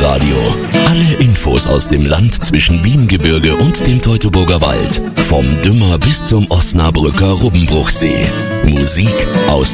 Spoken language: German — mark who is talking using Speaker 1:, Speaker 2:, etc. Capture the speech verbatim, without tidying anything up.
Speaker 1: Wiesenradio. Alle Infos aus dem Land zwischen Wiengebirge und dem Teutoburger Wald. Vom Dümmer bis zum Osnabrücker Rubbenbruchsee. Musik aus